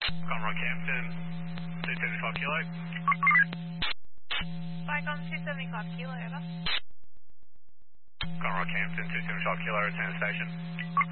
Conroy Campton, 275 kilo. Vicom 275 kilo, over. Conroy Campton, 275 kilo, return to station.